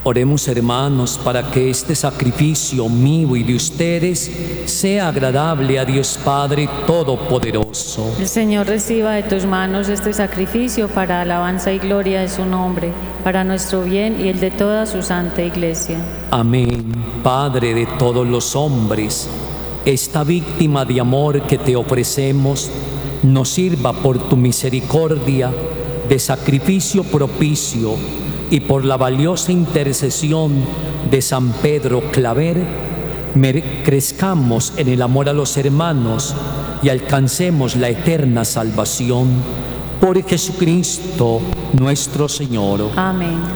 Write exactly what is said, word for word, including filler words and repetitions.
Oremos, hermanos, para que este sacrificio mío y de ustedes sea agradable a Dios Padre Todopoderoso. El Señor reciba de tus manos este sacrificio para alabanza y gloria de su nombre, para nuestro bien y el de toda su santa Iglesia. Amén. Padre de todos los hombres, esta víctima de amor que te ofrecemos nos sirva por tu misericordia de sacrificio propicio, y por la valiosa intercesión de San Pedro Claver, crezcamos en el amor a los hermanos y alcancemos la eterna salvación. Por Jesucristo nuestro Señor. Amén.